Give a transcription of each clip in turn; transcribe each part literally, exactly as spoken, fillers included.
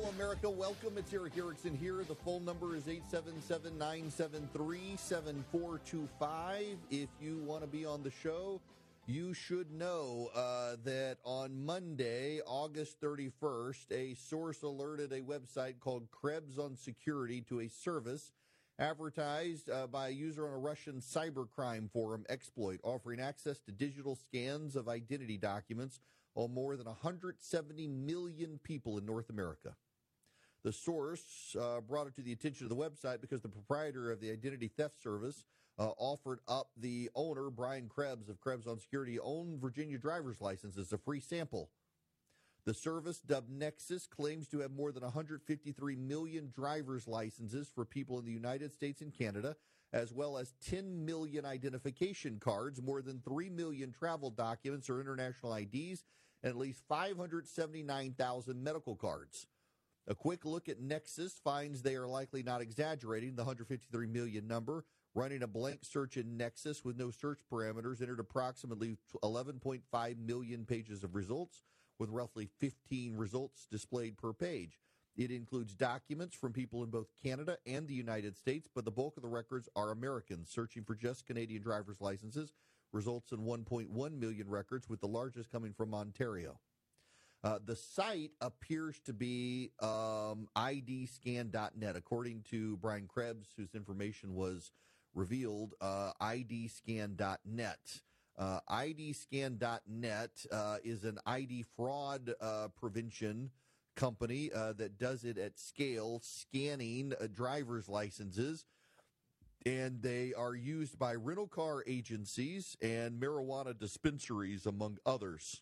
Hello, America. Welcome. It's Erick Erickson here. The phone number is eight seven seven, nine seven three, seven four two five. If you want to be on the show, you should know uh, that on Monday, August thirty-first, a source alerted a website called Krebs on Security to a service advertised uh, by a user on a Russian cybercrime forum exploit, offering access to digital scans of identity documents on more than one hundred seventy million people in North America. The source uh, brought it to the attention of the website because the proprietor of the identity theft service uh, offered up the owner, Brian Krebs of Krebs on Security, own Virginia driver's license as a free sample. The service, dubbed Nexus, claims to have more than one hundred fifty-three million driver's licenses for people in the United States and Canada, as well as ten million identification cards, more than three million travel documents or international I Ds, and at least five hundred seventy-nine thousand medical cards. A quick look at Nexus finds they are likely not exaggerating the one hundred fifty-three million number. Running a blank search in Nexus with no search parameters entered approximately eleven point five million pages of results, with roughly fifteen results displayed per page. It includes documents from people in both Canada and the United States, but the bulk of the records are Americans. Searching for just Canadian driver's licenses results in one point one million records, with the largest coming from Ontario. Uh, the site appears to be um, I D scan dot net. According to Brian Krebs, whose information was revealed, uh, I D scan dot net. Uh, I D scan dot net uh, is an I D fraud uh, prevention company uh, that does it at scale, scanning uh, driver's licenses. And they are used by rental car agencies and marijuana dispensaries, among others.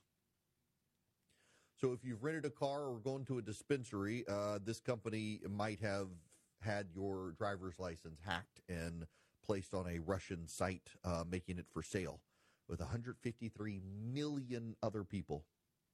So if you've rented a car or gone to a dispensary, uh, this company might have had your driver's license hacked and placed on a Russian site, uh, making it for sale, with one hundred fifty-three million other people.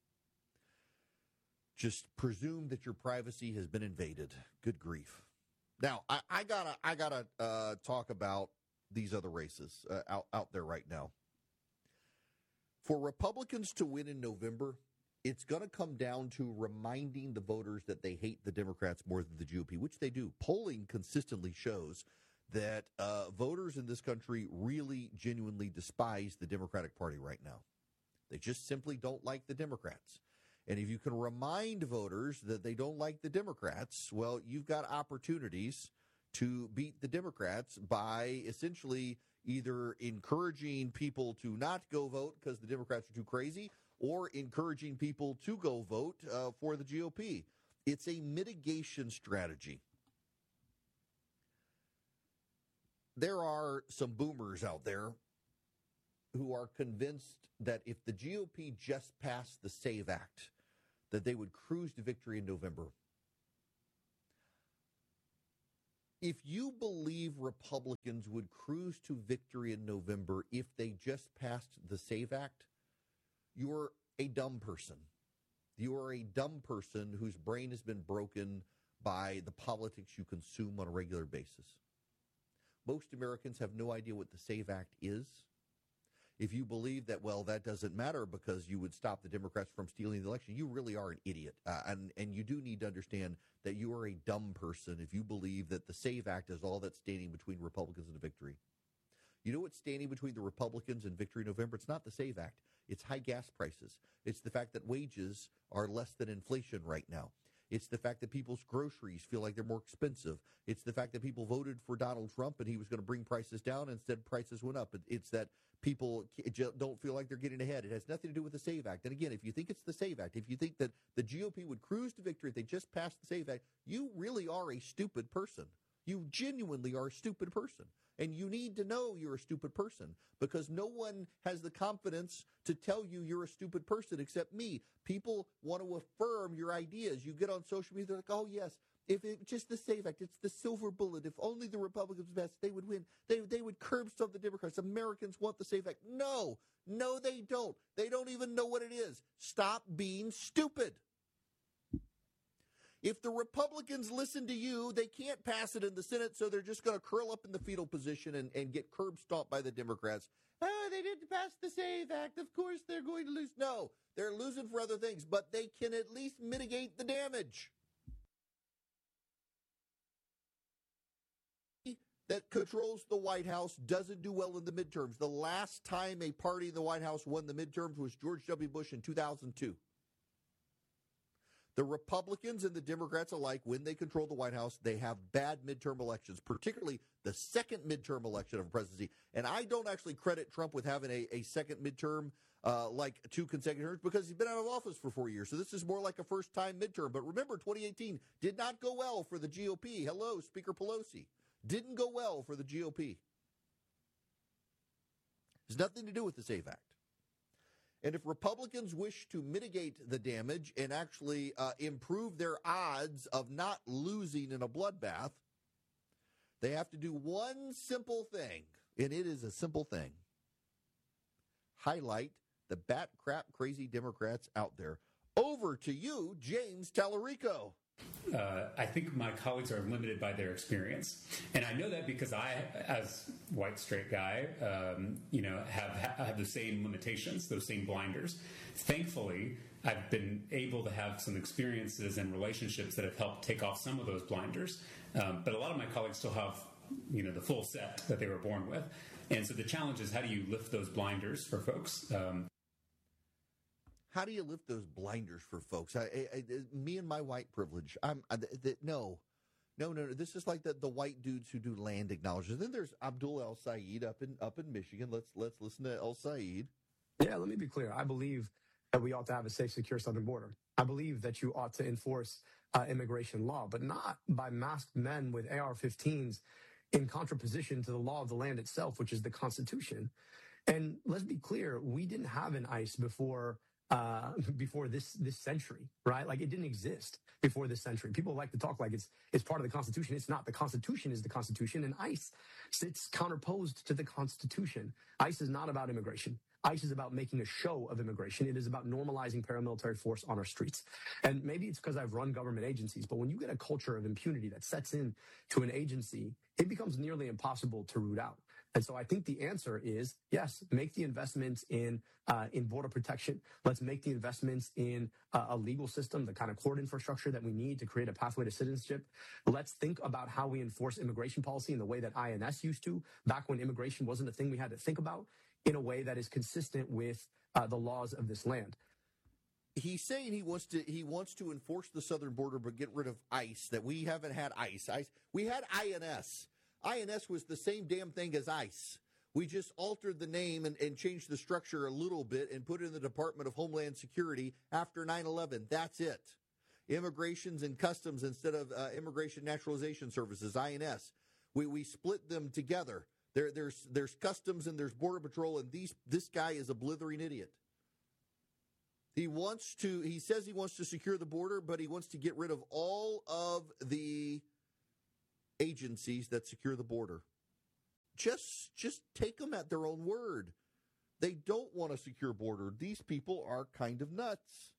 Just presume that your privacy has been invaded. Good grief. Now, I, I gotta, I gotta uh, talk about these other races uh, out out there right now. For Republicans to win in November, it's going to come down to reminding the voters that they hate the Democrats more than the G O P, which they do. Polling consistently shows that uh, voters in this country really genuinely despise the Democratic Party right now. They just simply don't like the Democrats. And if you can remind voters that they don't like the Democrats, well, you've got opportunities to beat the Democrats by essentially either encouraging people to not go vote because the Democrats are too crazy, or encouraging people to go vote uh, for the G O P. It's a mitigation strategy. There are some boomers out there who are convinced that if the G O P just passed the SAVE Act, that they would cruise to victory in November. If you believe Republicans would cruise to victory in November if they just passed the SAVE Act, you're a dumb person. You are a dumb person whose brain has been broken by the politics you consume on a regular basis. Most Americans have no idea what the SAVE Act is. If you believe that, well, that doesn't matter because you would stop the Democrats from stealing the election, you really are an idiot. Uh, and, and you do need to understand that you are a dumb person if you believe that the SAVE Act is all that's standing between Republicans and a victory. You know what's standing between the Republicans and victory in November? It's not the SAVE Act. It's high gas prices. It's the fact that wages are less than inflation right now. It's the fact that people's groceries feel like they're more expensive. It's the fact that people voted for Donald Trump and he was going to bring prices down. Instead, prices went up. It's that people don't feel like they're getting ahead. It has nothing to do with the SAVE Act. And again, if you think it's the SAVE Act, if you think that the G O P would cruise to victory if they just passed the SAVE Act, you really are a stupid person. You genuinely are a stupid person. And you need to know you're a stupid person because no one has the confidence to tell you you're a stupid person except me. People want to affirm your ideas. You get on social media, they're like, oh, yes, if it just the SAVE Act, it's the silver bullet. If only the Republicans passed, they would win. They, they would curb stomp the Democrats. Americans want the SAVE Act. No, no, they don't. They don't even know what it is. Stop being stupid. If the Republicans listen to you, they can't pass it in the Senate, so they're just going to curl up in the fetal position and, and get curb stomped by the Democrats. Oh, they didn't pass the SAVE Act. Of course they're going to lose. No, they're losing for other things, but they can at least mitigate the damage. that controls the White House doesn't do well in the midterms. The last time a party in the White House won the midterms was George W. Bush in two thousand two. The Republicans and the Democrats alike, when they control the White House, they have bad midterm elections, particularly the second midterm election of a presidency. And I don't actually credit Trump with having a, a second midterm uh, like two consecutive terms because he's been out of office for four years. So this is more like a first-time midterm. But remember, twenty eighteen did not go well for the G O P. Hello, Speaker Pelosi. Didn't go well for the G O P. There's nothing to do with the SAFE Act. And if Republicans wish to mitigate the damage and actually uh, improve their odds of not losing in a bloodbath, they have to do one simple thing, and it is a simple thing. Highlight the bat crap crazy Democrats out there. Over to you, James Tallarico. Uh, I think my colleagues are limited by their experience, and I know that because I, as white straight guy, um, you know, have have the same limitations, those same blinders. Thankfully, I've been able to have some experiences and relationships that have helped take off some of those blinders. Um, but a lot of my colleagues still have, you know, the full set that they were born with, and so the challenge is how do you lift those blinders for folks? Um, How do you lift those blinders for folks? I, I, I, me and my white privilege. I'm I, the, no, no, no, no. This is like the, the white dudes who do land acknowledgments. Then there's Abdul El Sayed up in up in Michigan. Let's let's listen to El Sayed. Yeah, let me be clear. I believe that we ought to have a safe, secure southern border. I believe that you ought to enforce uh, immigration law, but not by masked men with A R fifteens in contraposition to the law of the land itself, which is the Constitution. And let's be clear, we didn't have an ICE before. Uh, before this this century, right? Like it didn't exist before this century. People like to talk like it's it's part of the Constitution. It's not. The Constitution is the Constitution, and ICE sits counterposed to the Constitution. ICE is not about immigration. ICE is about making a show of immigration. It is about normalizing paramilitary force on our streets. And maybe it's because I've run government agencies, but when you get a culture of impunity that sets in to an agency, it becomes nearly impossible to root out. And so I think the answer is, yes, make the investments in uh, in border protection. Let's make the investments in uh, a legal system, the kind of court infrastructure that we need to create a pathway to citizenship. Let's think about how we enforce immigration policy in the way that I N S used to, back when immigration wasn't a thing we had to think about, in a way that is consistent with uh, the laws of this land. He's saying he wants to he wants to enforce the southern border but get rid of ICE, that we haven't had ICE. ICE we had I N S. I N S was the same damn thing as ICE. We just altered the name and, and changed the structure a little bit and put it in the Department of Homeland Security after nine eleven. That's it. Immigrations and Customs instead of uh, Immigration Naturalization Services, I N S. We we split them together. There there's there's Customs and there's Border Patrol, and these this guy is a blithering idiot. He wants to he says he wants to secure the border, but he wants to get rid of all of the agencies that secure the border. Just just take them at their own word. They don't want a secure border. These people are kind of nuts.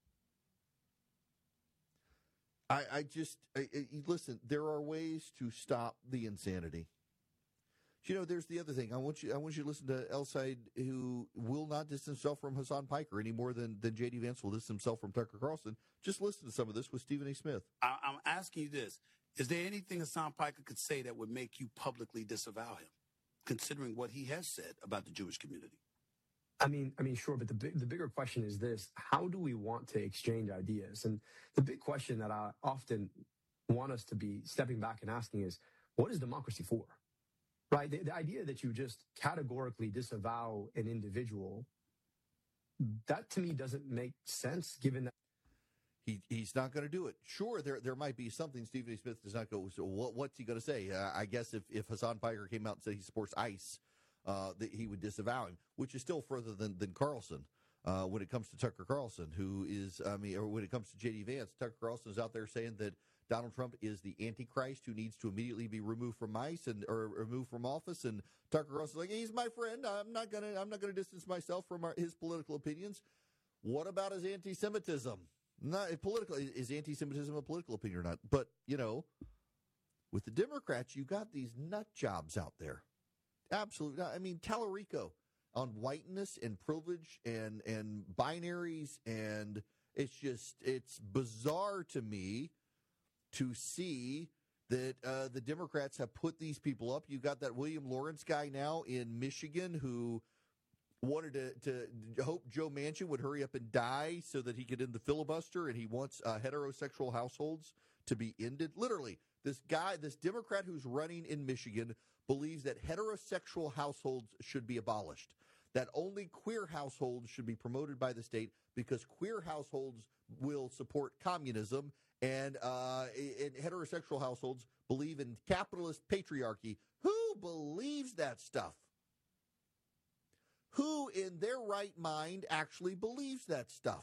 I, I just I, I, listen. There are ways to stop the insanity. You know, there's the other thing. I want you. I want you to listen to El Sayed, who will not distance himself from Hassan Piker any more than than J D Vance will distance himself from Tucker Carlson. Just listen to some of this with Stephen A. Smith. I, I'm asking you this: is there anything Hassan Piker could say that would make you publicly disavow him, considering what he has said about the Jewish community? I mean, I mean, sure, but the big, the bigger question is this: how do we want to exchange ideas? And the big question that I often want us to be stepping back and asking is, what is democracy for? Right? The, the idea that you just categorically disavow an individual, that to me doesn't make sense, given that he he's not going to do it. Sure, there there might be something Stephen A. Smith does not go. So what what's he going to say? Uh, I guess if if Hassan Piker came out and said he supports ICE, uh, that he would disavow him, which is still further than than Carlson. Uh, when it comes to Tucker Carlson, who is, I mean, or when it comes to J D Vance, Tucker Carlson is out there saying that Donald Trump is the Antichrist who needs to immediately be removed from ICE and or removed from office. And Tucker Carlson's like, he's my friend. I'm not gonna, I'm not gonna distance myself from our, his political opinions. What about his anti-Semitism? Not political. Is anti-Semitism a political opinion or not? But you know, with the Democrats, you got these nut jobs out there. Absolutely. I mean, Tallarico on whiteness and privilege and and binaries, and it's just it's bizarre to me to see that uh, the Democrats have put these people up. You got that William Lawrence guy now in Michigan who wanted to, to hope Joe Manchin would hurry up and die so that he could end the filibuster, and he wants uh, heterosexual households to be ended. Literally, this guy, this Democrat who's running in Michigan, believes that heterosexual households should be abolished, that only queer households should be promoted by the state because queer households will support communism, and, uh, and heterosexual households believe in capitalist patriarchy. Who believes that stuff? Who in their right mind actually believes that stuff?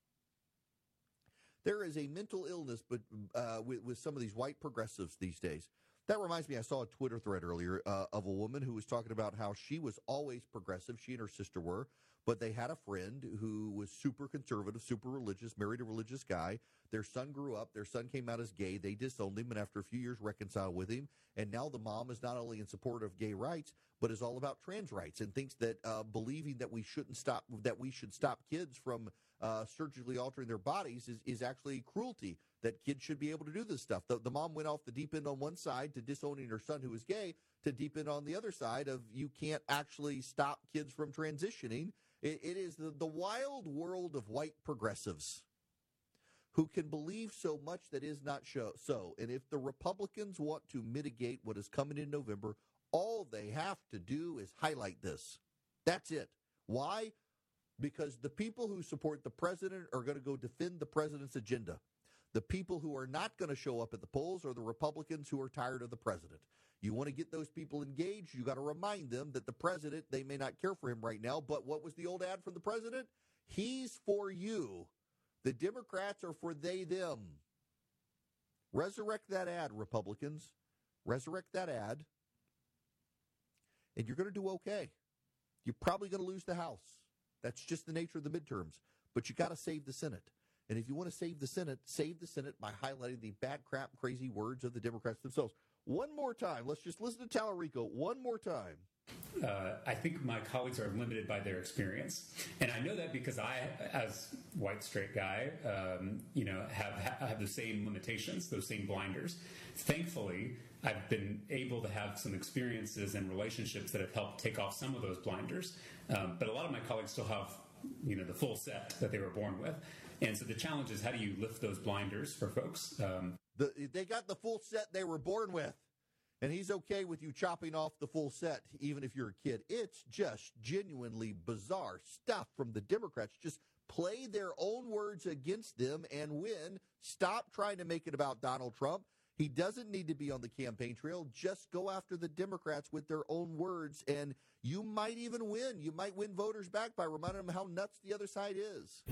There is a mental illness but uh, with, with some of these white progressives these days. That reminds me, I saw a Twitter thread earlier uh, of a woman who was talking about how she was always progressive. She and her sister were, but they had a friend who was super conservative, super religious, married a religious guy. Their son grew up. Their son came out as gay. They disowned him, and after a few years reconciled with him. And now the mom is not only in support of gay rights, but is all about trans rights and thinks that uh, believing that we shouldn't stop, that we should stop kids from uh, surgically altering their bodies is, is actually cruelty, that kids should be able to do this stuff. The, the mom went off the deep end on one side to disowning her son who is gay, to deep end on the other side of you can't actually stop kids from transitioning. It, it is the, the wild world of white progressives who can believe so much that is not show, so. And if the Republicans want to mitigate what is coming in November, all they have to do is highlight this. That's it. Why? Because the people who support the president are going to go defend the president's agenda. The people who are not going to show up at the polls are the Republicans who are tired of the president. You want to get those people engaged, you got to remind them that the president, they may not care for him right now, but what was the old ad from the president? He's for you. The Democrats are for they, them. Resurrect that ad, Republicans. Resurrect that ad, and you're going to do okay. You're probably going to lose the House. That's just the nature of the midterms. But you got to save the Senate. And if you want to save the Senate, save the Senate by highlighting the bad crap, crazy words of the Democrats themselves. One more time. Let's just listen to Tallarico one more time. Uh, I think my colleagues are limited by their experience, and I know that because I, as white straight guy, um, you know, have have the same limitations, those same blinders. Thankfully, I've been able to have some experiences and relationships that have helped take off some of those blinders. Um, but a lot of my colleagues still have, you know, the full set that they were born with, and so the challenge is how do you lift those blinders for folks? Um, the, they got the full set they were born with. And he's okay with you chopping off the full set, even if you're a kid. It's just genuinely bizarre stuff from the Democrats. Just play their own words against them and win. Stop trying to make it about Donald Trump. He doesn't need to be on the campaign trail. Just go after the Democrats with their own words, and you might even win. You might win voters back by reminding them how nuts the other side is.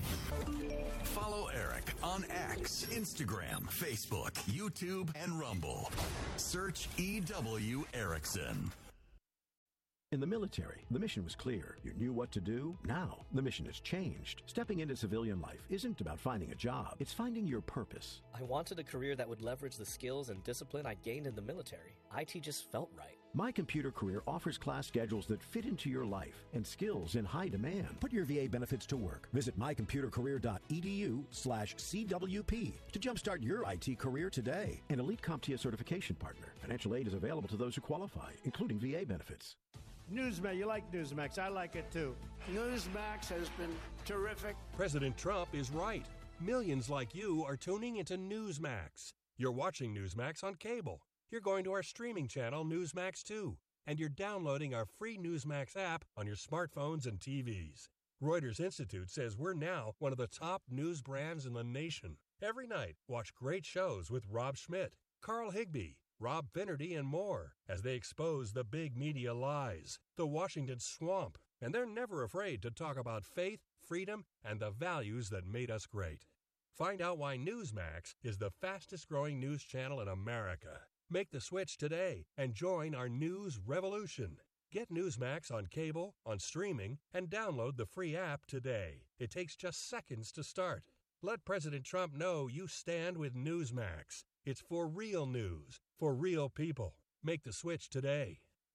Follow Eric on X, Instagram, Facebook, YouTube, and Rumble. Search E W Erickson. In the military, the mission was clear. You knew what to do. Now, the mission has changed. Stepping into civilian life isn't about finding a job. It's finding your purpose. I wanted a career that would leverage the skills and discipline I gained in the military. I T just felt right. My Computer Career offers class schedules that fit into your life and skills in high demand. Put your V A benefits to work. Visit mycomputercareer.edu slash CWP to jumpstart your I T career today. An Elite CompTIA certification partner. Financial aid is available to those who qualify, including V A benefits. Newsmax, you like Newsmax. I like it too. Newsmax has been terrific. President Trump is right. Millions like you are tuning into Newsmax. You're watching Newsmax on cable. You're going to our streaming channel, Newsmax two. And you're downloading our free Newsmax app on your smartphones and T Vs. Reuters Institute says we're now one of the top news brands in the nation. Every night, watch great shows with Rob Schmidt, Carl Higbie, Rob Finnerty, and more as they expose the big media lies, the Washington swamp, and they're never afraid to talk about faith, freedom, and the values that made us great. Find out why Newsmax is the fastest-growing news channel in America. Make the switch today and join our news revolution. Get Newsmax on cable, on streaming, and download the free app today. It takes just seconds to start. Let President Trump know you stand with Newsmax. It's for real news, for real people. Make the switch today.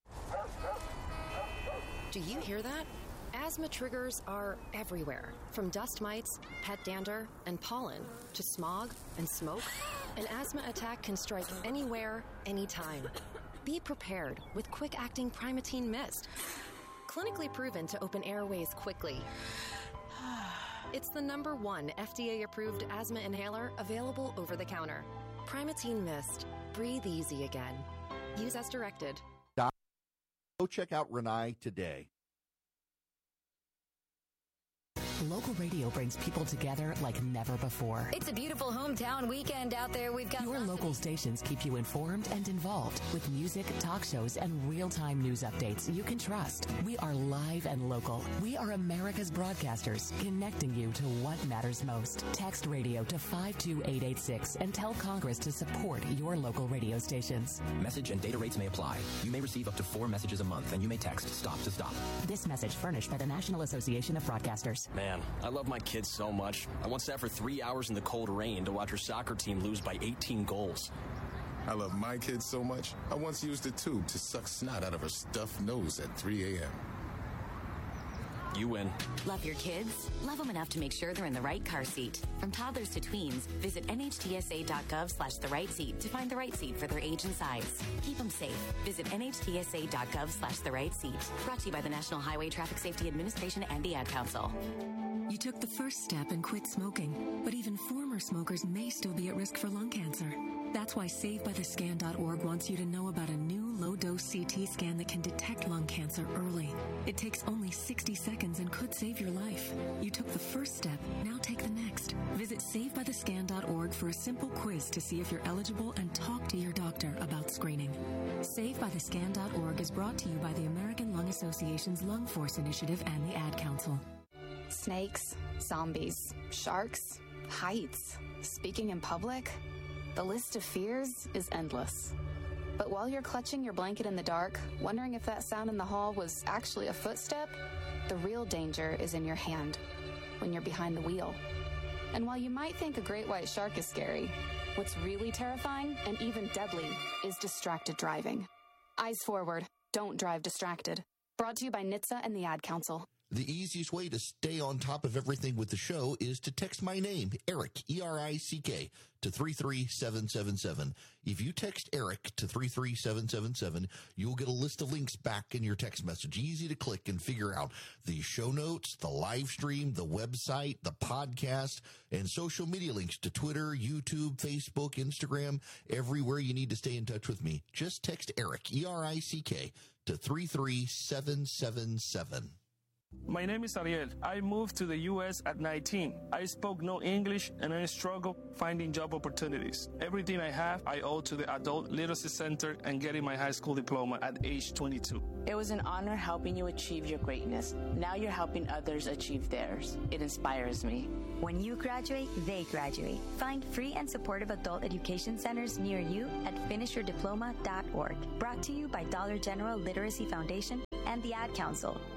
Do you hear that? Asthma triggers are everywhere, from dust mites, pet dander, and pollen, to smog and smoke. An asthma attack can strike anywhere, anytime. Be prepared with quick-acting Primatene Mist. Clinically proven to open airways quickly. It's the number one F D A-approved asthma inhaler available over the counter. Primatene Mist. Breathe easy again. Use as directed. Go check out Renai today. Local radio brings people together like never before. It's a beautiful hometown weekend out there. We've got your local stations keep you informed and involved with music, talk shows, and real-time news updates you can trust. We are live and local. We are America's broadcasters, connecting you to what matters most. Text radio to five two eight eight six and tell Congress to support your local radio stations. Message and data rates may apply. You may receive up to four messages a month, and you may text STOP to STOP. This message furnished by the National Association of Broadcasters. Man, I love my kids so much. I once sat for three hours in the cold rain to watch her soccer team lose by eighteen goals. I love my kids so much, I once used a tube to suck snot out of her stuffed nose at three a.m. You win. Love your kids? Love them enough to make sure they're in the right car seat. From toddlers to tweens, visit N H T S A dot gov slash the right seat to find the right seat for their age and size. Keep them safe. Visit N H T S A dot gov slash the right seat. Brought to you by the National Highway Traffic Safety Administration and the Ad Council. You took the first step and quit smoking, but even former smokers may still be at risk for lung cancer. That's why Save By The Scan dot org wants you to know about a new low-dose C T scan that can detect lung cancer early. It takes only sixty seconds and could save your life. You took the first step, now take the next. Visit Save By The Scan dot org for a simple quiz to see if you're eligible and talk to your doctor about screening. Save By The Scan dot org is brought to you by the American Lung Association's Lung Force Initiative and the Ad Council. Snakes, zombies, sharks, heights, speaking in public. The list of fears is endless. But while you're clutching your blanket in the dark, wondering if that sound in the hall was actually a footstep, the real danger is in your hand, when you're behind the wheel. And while you might think a great white shark is scary, what's really terrifying and even deadly is distracted driving. Eyes forward, don't drive distracted. Brought to you by N H T S A and the Ad Council. The easiest way to stay on top of everything with the show is to text my name, Eric, E R I C K, to three three seven seven seven. If you text Eric to three three seven seven seven, you'll get a list of links back in your text message. Easy to click and figure out the show notes, the live stream, the website, the podcast, and social media links to Twitter, YouTube, Facebook, Instagram, everywhere you need to stay in touch with me. Just text Eric, E R I C K, to three three seven seven seven. My name is Ariel. I moved to the U S at nineteen. I spoke no English and I struggled finding job opportunities. Everything I have, I owe to the Adult Literacy Center and getting my high school diploma at age twenty-two. It was an honor helping you achieve your greatness. Now you're helping others achieve theirs. It inspires me. When you graduate, they graduate. Find free and supportive adult education centers near you at finish your diploma dot org. Brought to you by Dollar General Literacy Foundation and the Ad Council.